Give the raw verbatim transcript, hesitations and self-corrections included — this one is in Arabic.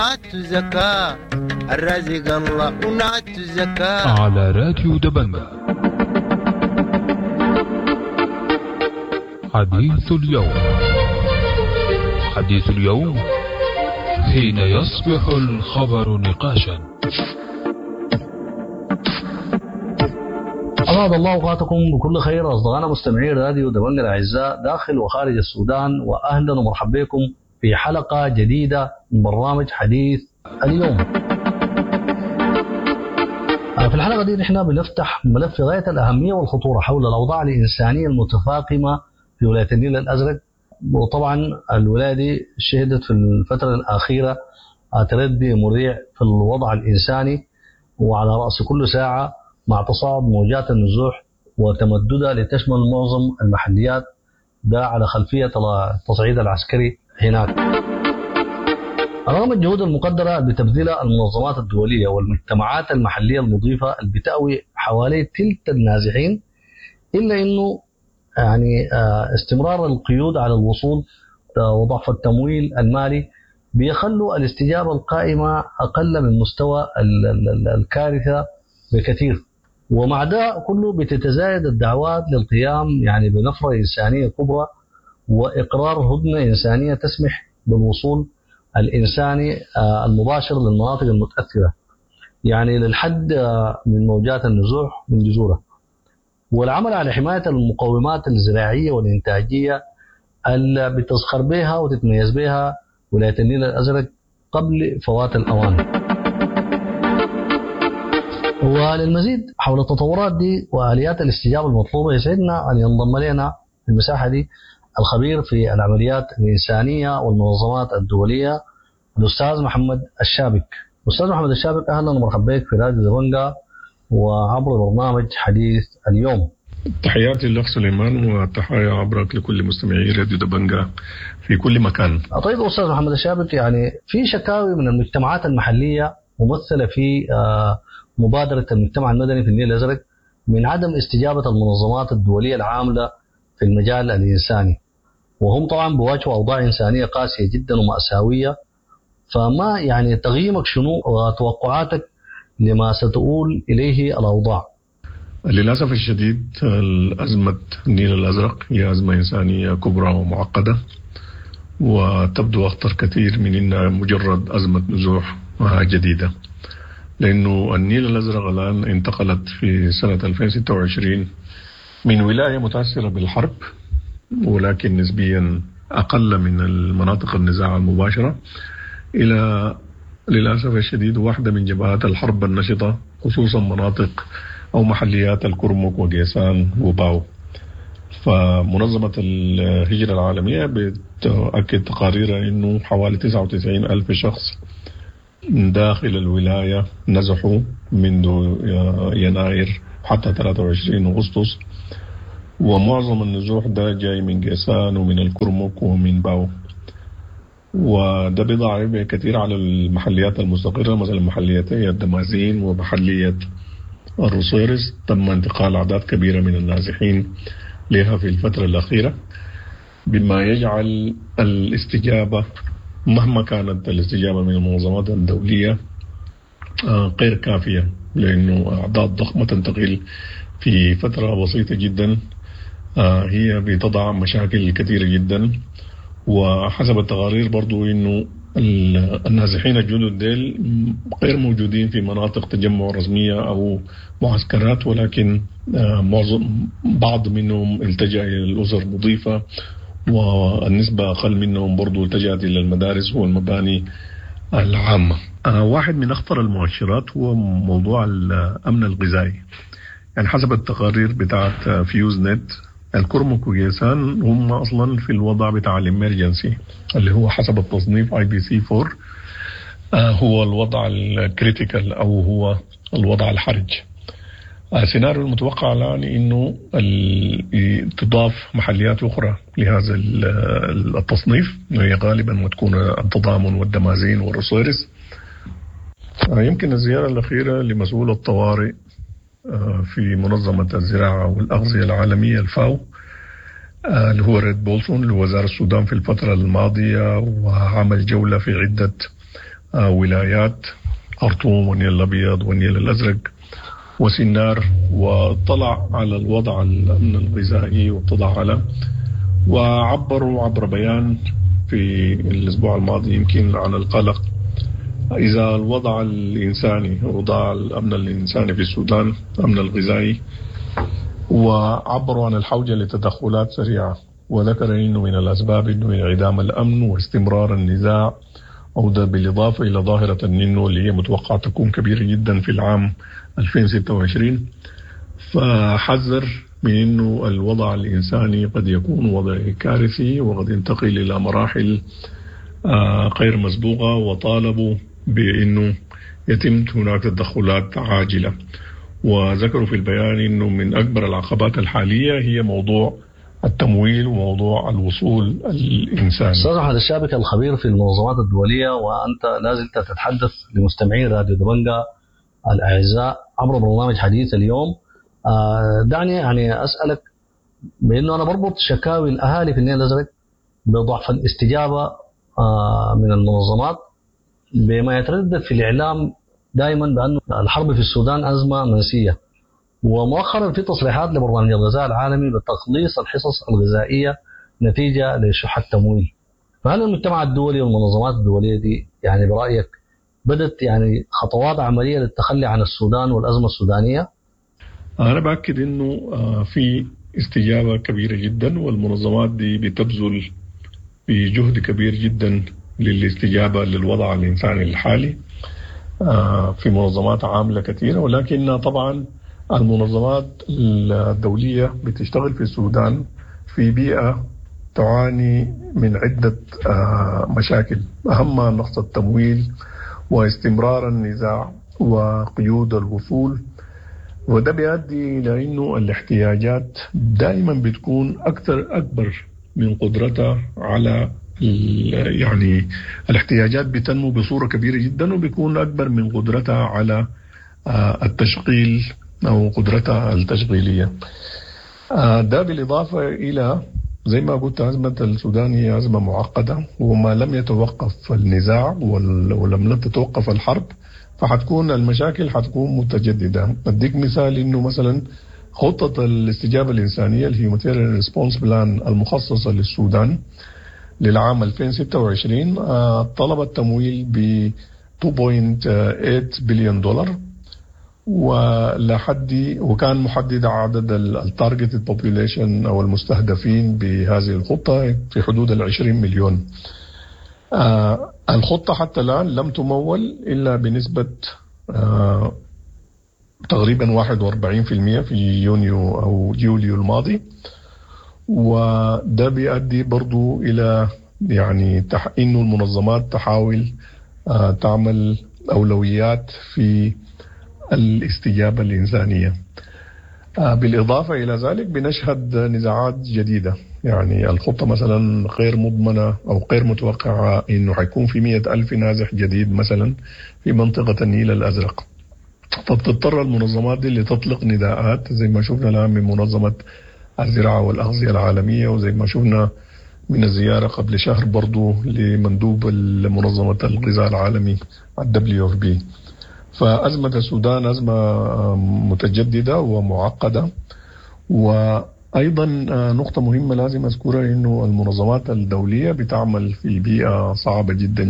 زكاة الرازق الله ونعت زكاة على راديو دبنجة. حديث اليوم. حديث اليوم حين يصبح الخبر نقاشا. أسعد الله أوقاتكم بكل خير أصدقائنا مستمعي راديو دبنجة الأعزاء داخل وخارج السودان، وأهلا ومرحبا بكم في حلقة جديدة من برنامج حديث اليوم. في الحلقة دي نحن بنفتح ملف غاية الأهمية والخطورة حول الأوضاع الإنسانية المتفاقمة في ولاية النيل الأزرق. وطبعا الولاية دي شهدت في الفترة الأخيرة تردي مريع في الوضع الإنساني، وعلى رأس كل ساعة مع تصاعد موجات النزوح وتمددها لتشمل معظم المحليات، ده على خلفية التصعيد العسكري هناك. رغم الجهود المقدرة بتبذيلها المنظمات الدولية والمجتمعات المحلية المضيفة اللي بتأوي حوالي تلت النازحين، إلا أنه يعني استمرار القيود على الوصول وضعف التمويل المالي بيخلوا الاستجابة القائمة أقل من مستوى الكارثة بكثير. ومع ده كله بتتزايد الدعوات للقيام يعني بنفرة إنسانية كبرى وإقرار هدنة إنسانية تسمح بالوصول الإنساني المباشر للمناطق المتأثرة، يعني للحد من موجات النزوح من جذورها، والعمل على حماية المقومات الزراعية والإنتاجية اللي بتزخر بها وتتميز بها ولاية النيل الأزرق قبل فوات الأوان. وللمزيد حول التطورات دي وآليات الاستجابة المطلوبة يسعدنا أن ينضم لنا في المساحة دي الخبير في العمليات الإنسانية والمنظمات الدولية الأستاذ محمد الشابك. أستاذ محمد الشابك، أهلا ومرحبا بك في راديو دبنجة وعبر برنامج حديث اليوم. تحياتي لك سليمان، وتحية عبرك لكل مستمعي راديو دبنجة في كل مكان. طيب أستاذ محمد الشابك، يعني في شكاوي من المجتمعات المحلية ممثلة في مبادرة المجتمع المدني في النيل الأزرق من عدم استجابة المنظمات الدولية العاملة في المجال الإنساني، وهم طبعا بواجهوا أوضاع إنسانية قاسية جدا ومأساوية. فما يعني تقييمك شنو وتوقعاتك لما ستؤول إليه الأوضاع؟ للأسف الشديد الأزمة النيل الأزرق هي أزمة إنسانية كبرى ومعقدة، وتبدو أخطر كثير من إنها مجرد أزمة نزوح جديدة، لأنه النيل الأزرق الآن انتقلت في سنة ألفين وستة وعشرين من ولاية متأثرة بالحرب ولكن نسبيا أقل من المناطق النزاع المباشرة إلى للأسف الشديد واحدة من جبهات الحرب النشطة، خصوصا مناطق أو محليات الكرمك وقيسان وباو. فمنظمة الهجرة العالمية بتأكد تقاريرها أنه حوالي تسعة وتسعين ألف شخص داخل الولاية نزحوا منذ يناير حتى ثلاثة وعشرين أغسطس، ومعظم النزوح ده جاي من قيسان ومن الكرمك ومن باو. وده بيضع كثير على المحليات المستقرة، مثلا محليتي الدمازين ومحلية الروسيرس تم انتقال أعداد كبيرة من النازحين لها في الفترة الأخيرة، بما يجعل الاستجابة مهما كانت الاستجابة من المنظمات الدولية غير كافية، لأنه أعداد ضخمة تنتقل في فترة بسيطة جدا هي بتضع مشاكل كثيرة جدا. وحسب التقارير برضو إنه النازحين الجدد ديل غير موجودين في مناطق تجمع رسمية أو معسكرات، ولكن معظم بعض منهم التجأ إلى الأسر المضيفة، والنسبة أقل منهم برضو التجأت إلى المدارس والمباني العامة. واحد من أخطر المؤشرات هو موضوع الأمن الغذائي. يعني حسب التقارير بتاعت فيوز نت الكرمك وقيسان هم أصلا في الوضع بتاع الإمرجنسي اللي هو حسب التصنيف آي بي سي أربعة هو الوضع الكريتيكال أو هو الوضع الحرج. السيناريو المتوقع الآن إنه تضاف محليات أخرى لهذا التصنيف، وهي غالبا وتكون التضامن والدمازين والروسيرس. يمكن الزيارة الأخيرة لمسؤول الطوارئ في منظمة الزراعة والأغذية العالمية الفاو اللي هو ريد بولسون لوزارة السودان في الفترة الماضية، وعمل جولة في عدة ولايات خرطوم والنيل الأبيض والنيل الأزرق وسنار، واطلع على الوضع الأمن الغذائي واطلع على وعبروا عبر بيان في الأسبوع الماضي يمكن عن القلق إذا الوضع الإنساني وضع الأمن الإنساني في السودان أمن الغذائي، وعبروا عن الحوجة لتدخلات سريعة، وذكر أنه من الأسباب أنه انعدام الأمن واستمرار النزاع، أو ده بالإضافة إلى ظاهرة النينو اللي هي متوقعة تكون كبيرة جدا في العام ألفين وستة وعشرين. فحذر من أنه الوضع الإنساني قد يكون وضع كارثي وقد ينتقل إلى مراحل غير مسبوقة، وطالبوا بأنه يتم هناك تدخلات عاجلة. وذكروا في البيان أنه من أكبر العقبات الحالية هي موضوع التمويل وموضوع الوصول الإنساني. أستاذ أحمد الشابك الخبير في المنظمات الدولية، وأنت لازلت تتحدث لمستمعين راديو دبنجة الأعزاء عبر برنامج حديث اليوم. دعني يعني أسألك، بأنه أنا بربط شكاوي الأهالي في النيل الأزرق بضعف الاستجابة من المنظمات بما يتردد في الإعلام دائما بأن الحرب في السودان أزمة منسية، ومؤخرا في تصريحات لبرنامج الغذاء العالمي بتقليص الحصص الغذائية نتيجة لشح التمويل. فهل المجتمع الدولي والمنظمات الدولية دي يعني برأيك بدت يعني خطوات عملية للتخلي عن السودان والأزمة السودانية؟ أنا بأكد أنه في استجابة كبيرة جدا، والمنظمات دي بتبذل بجهد كبير جدا للاستجابة للوضع الإنساني الحالي في منظمات عاملة كثيرة. ولكن طبعا المنظمات الدولية بتشتغل في السودان في بيئة تعاني من عدة مشاكل، أهمها نقص التمويل واستمرار النزاع وقيود الوصول، وده بيؤدي إلى أنه الاحتياجات دائما بتكون أكثر أكبر من قدرتها على يعني الاحتياجات بتنمو بصورة كبيرة جدا وبيكون أكبر من قدرتها على التشغيل أو قدرتها التشغيلية. ده بالإضافة إلى زي ما قلت أزمة السودان هي أزمة معقدة، وما لم يتوقف النزاع ولم تتوقف الحرب فحتكون المشاكل حتكون متجددة. أديك مثال إنه مثلا خطة الاستجابة الإنسانية الهيومانيتيريان ريسبونس بلان المخصصة للسودان للعام ألفين وستة وعشرين طلبت تمويل ب اثنين فاصلة ثمانية بليون دولار، ولحد وكان محدد عدد التارجت population أو المستهدفين بهذه الخطة في حدود العشرين مليون. آه الخطة حتى الآن لم تمول إلا بنسبة آه تقريبا واحد وأربعين بالمئة في يونيو أو يوليو الماضي، وده بيؤدي برضو إلى يعني تح... إنه المنظمات تحاول آه تعمل أولويات في الاستجابة الإنسانية. آه بالإضافة إلى ذلك بنشهد نزاعات جديدة، يعني الخطة مثلا غير مضمنة أو غير متوقعة إنه حيكون في مئة ألف نازح جديد مثلا في منطقة النيل الأزرق، فبتضطر المنظمات دي اللي تطلق نداءات زي ما شفنا الآن من منظمة الزراعة والأغذية العالمية، وزي ما شفنا من الزيارة قبل شهر برضو لمندوب منظمة الغذاء العالمي الدبليو اف بي. فأزمة السودان أزمة متجددة ومعقدة. وأيضا نقطة مهمة لازم أذكرها إنه المنظمات الدولية بتعمل في بيئة صعبة جدا